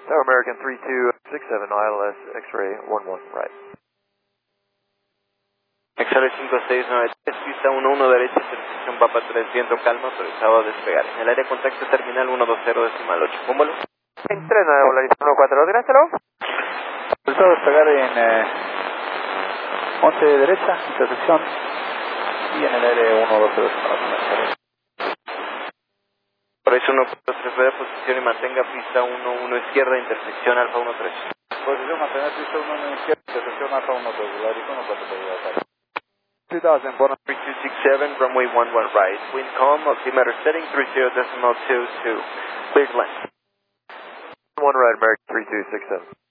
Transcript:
Tower American 3267, ILS X-ray 11, right. X-ray 5693, pista 11 derecha, intersección Papa 3, viento calma, autorizado a despegar. En el área contacto terminal 120.8. ¿Cómo? En 39, Volaris 14, grácelo. Autorizado a despegar en 11 derecha, intersección, y en el área 120.8. Por eso 143 de posición y mantenga pista 11 izquierda, intersección Alfa 13. Posición mantener pista 11 izquierda, intersección Alfa 13, Volaris 14. 2000, Bonner 3267, runway 11 right, wind calm, altimeter setting 30.22, cleared length. 1 right, American 3267.